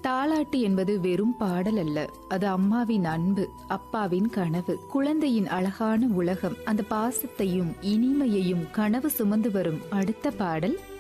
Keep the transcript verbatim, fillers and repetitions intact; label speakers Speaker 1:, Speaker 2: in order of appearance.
Speaker 1: தாலாட்டு என்பது வெறும் பாடல் அல்ல, அது அம்மாவின் அன்பு, அப்பாவின் கனவு, குழந்தையின் அழகான உலகம். அந்த பாசத்தையும் இனிமையையும் கனவு சுமந்து வரும் அடுத்த பாடல்